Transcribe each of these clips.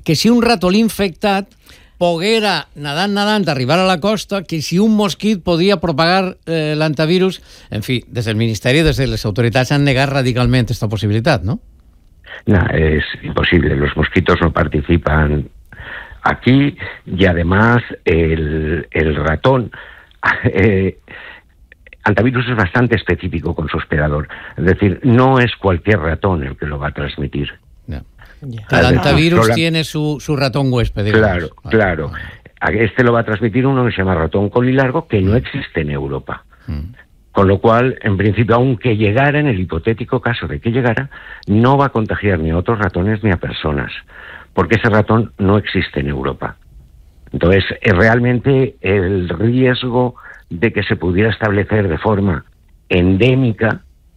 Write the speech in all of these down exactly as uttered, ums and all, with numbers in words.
que si un ratolí infectat poguera, nadant, nadant, arribar a la costa, que si un mosquit podia propagar eh, l'antivirus. En fi, des del Ministeri, des de les autoritats han negat radicalment esta possibilitat, ¿no? No, es imposible. Los mosquitos no participan aquí y además el, el ratón... Eh, antivirus es bastante específico con su hospedador. Es decir, no es cualquier ratón el que lo va a transmitir. No. El antivirus sola... tiene su, su ratón huésped. Digamos. Claro, vale, claro. Vale. Este lo va a transmitir uno que se llama ratón colilargo, que no existe en Europa. Mm. Con lo cual, en principio, aunque llegara, en el hipotético caso de que llegara, no va a contagiar ni a otros ratones ni a personas, porque ese ratón no existe en Europa. Entonces, realmente el riesgo de que se pudiera establecer de forma endémica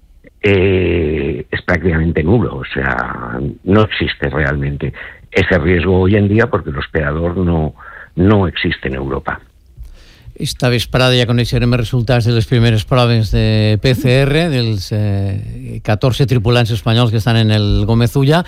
eh, es prácticamente nulo. O sea, no existe realmente ese riesgo hoy en día porque el hospedador no, no existe en Europa. Esta vesprada ja coneixerem els resultats de les primeres proves de P C R dels eh, catorze tripulants espanyols que estan en el Gómez-Ulla.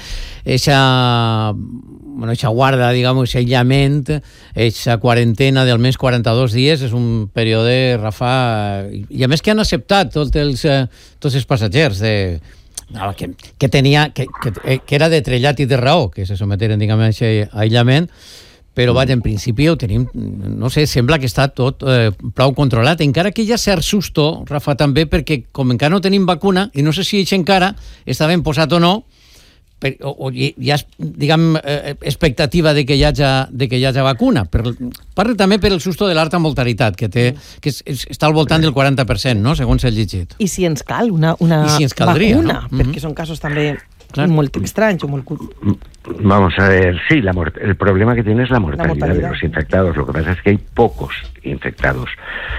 Eixa, bueno, eixa guarda, digamos, eixa aïllament, eixa quarantena d'almenys quaranta-dos dies és un període, Rafa, i a més que han acceptat tots els, eh, tots els passatgers de, que, que, tenia, que, que, que era de trellat i de raó, que se someteren, diguem, a aquest aïllament. Però, vaja, en principi ho tenim, no sé, sembla que està tot eh, prou controlat, encara que hi ha cert susto, Rafa, també, perquè com encara no tenim vacuna, i no sé si això encara està ben posat o no, per, o, o hi ha, diguem, eh, expectativa de que hi hagi, de que hi hagi vacuna. Per, parla també per el susto de l'alta mortalitat, que, té, que és, està al voltant del quaranta per cent, no?, segons el llegit. I si ens cal una, una si ens caldria, vacuna, no? perquè Mm-hmm. són casos també... Claro. Muy extraño, muy... Vamos a ver, sí, la mort- el problema que tiene es la mortalidad, la mortalidad de los infectados. Lo que pasa es que hay pocos infectados.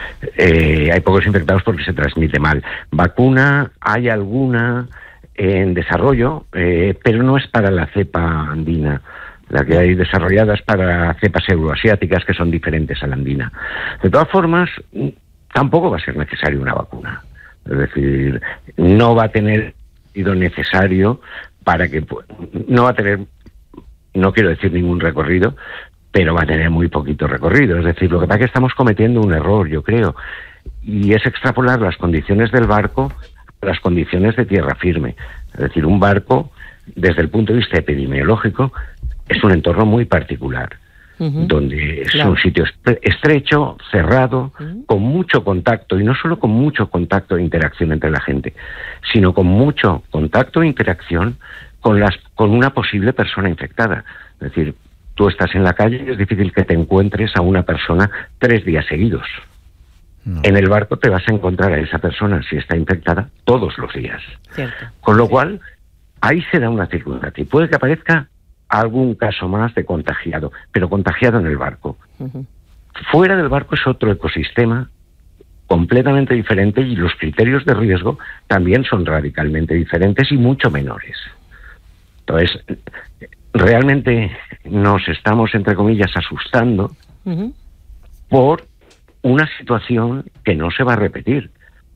Eh, hay pocos infectados porque se transmite mal. Vacuna, hay alguna en desarrollo, eh, pero no es para la cepa andina. La que hay desarrollada es para cepas euroasiáticas que son diferentes a la andina. De todas formas, tampoco va a ser necesaria una vacuna. Es decir, no va a tener necesario para que no va a tener, no quiero decir ningún recorrido, pero va a tener muy poquito recorrido. Es decir, lo que pasa es que estamos cometiendo un error, yo creo, y es extrapolar las condiciones del barco a las condiciones de tierra firme. Es decir, un barco, desde el punto de vista epidemiológico, es un entorno muy particular. Uh-huh. Donde es claro. un sitio estrecho, cerrado, uh-huh. con mucho contacto, y no solo con mucho contacto e interacción entre la gente, sino con mucho contacto e interacción con, las, con una posible persona infectada. Es decir, tú estás en la calle y es difícil que te encuentres a una persona tres días seguidos. No. En el barco te vas a encontrar a esa persona, si está infectada, todos los días. Cierto. Con lo cual, ahí se da una circunstancia. Y puede que aparezca algún caso más de contagiado, pero contagiado en el barco. Uh-huh. Fuera del barco es otro ecosistema completamente diferente y los criterios de riesgo también son radicalmente diferentes y mucho menores. Entonces, realmente nos estamos, entre comillas, asustando uh-huh. por una situación que no se va a repetir.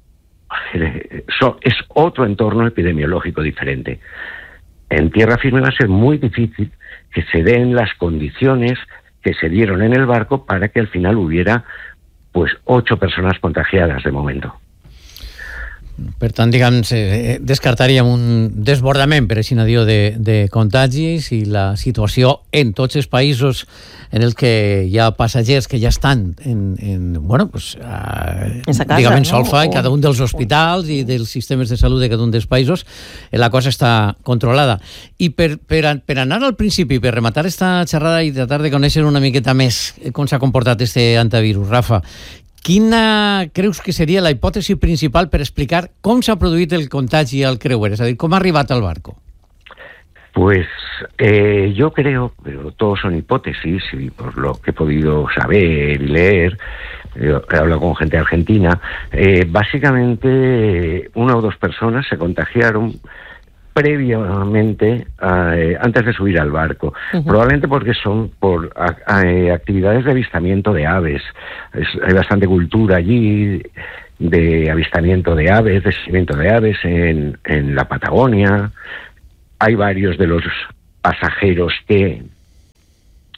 Es otro entorno epidemiológico diferente. En tierra firme va a ser muy difícil que se den las condiciones que se dieron en el barco para que al final hubiera pues ocho personas contagiadas de momento. Per tant, diguem, descartaríem un desbordament, per així dir, de, de contagis, i la situació en tots els països en els que hi ha passatgers que ja estan en, en bueno, pues, uh, casa, diguem, en no? solfa, en o... cada un dels hospitals i dels sistemes de salut de cada un dels països, la cosa està controlada. I per, per, per anar al principi, per rematar esta xerrada i tratar de conèixer una miqueta més com s'ha comportat este antivirus, Rafa, quina creus que seria la hipòtesi principal per explicar com s'ha produït el contagi al creuer? És a dir, com ha arribat al barco? Pues eh, yo creo, pero todos son hipótesis, y por lo que he podido saber y leer, eh, he hablado con gente argentina, eh, básicamente una o dos personas se contagiaron previamente, eh, antes de subir al barco, uh-huh. probablemente porque son por a, a, actividades de avistamiento de aves. Es, hay bastante cultura allí de avistamiento de aves, de seguimiento de aves en, en la Patagonia. Hay varios de los pasajeros que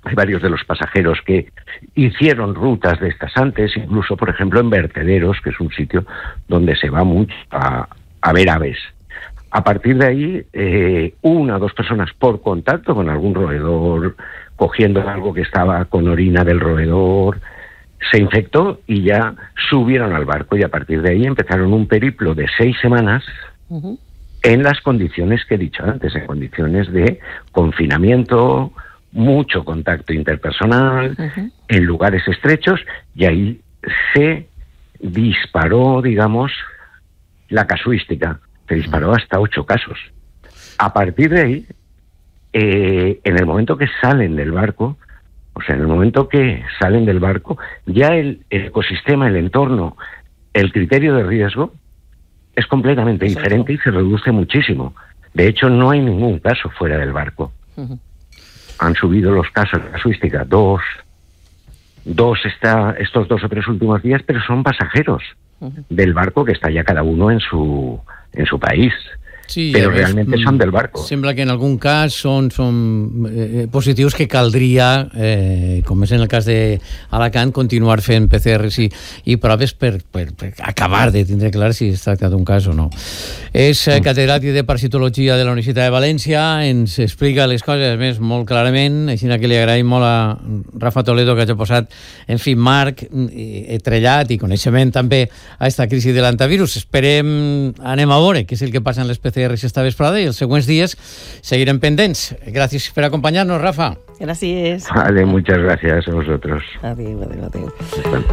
hay varios de los pasajeros que hicieron rutas de estas antes, incluso, por ejemplo, en vertederos, que es un sitio donde se va mucho a, a ver aves. A partir de ahí, eh, una o dos personas por contacto con algún roedor, cogiendo algo que estaba con orina del roedor, se infectó y ya subieron al barco, y a partir de ahí empezaron un periplo de seis semanas uh-huh. en las condiciones que he dicho antes, en condiciones de confinamiento, mucho contacto interpersonal, uh-huh. en lugares estrechos, y ahí se disparó, digamos, la casuística, se disparó hasta ocho casos. A partir de ahí, eh, en el momento que salen del barco, o sea, en el momento que salen del barco, ya el, el ecosistema, el entorno, el criterio de riesgo es completamente Exacto. diferente y se reduce muchísimo. De hecho, no hay ningún caso fuera del barco. Uh-huh. Han subido los casos de casuística, dos, dos está, estos dos o tres últimos días, pero son pasajeros uh-huh. del barco, que está ya cada uno en su, en su país. Sí, però realment són del barco. Sembla que en algun cas són, són eh, positius que caldria, eh, com és en el cas d'Alacant, continuar fent P C Rs i, i proves per, per, per acabar de tindre clar si es tracta d'un cas o no. És eh, catedràtic de parasitologia de la Universitat de València, ens explica les coses, a més, molt clarament, així que li agraïm molt a Rafa Toledo que hagi posat, en fi, marc eh, trellat i coneixement també a aquesta crisi de l'antivirus. Esperem, anem a veure què és el que passa en les P C Rs esta vesprada y els següents días seguirem pendents. Gracias por acompañarnos, Rafa. Gracias. Vale, muchas gracias a vosotros. Adiós, adiós, adiós.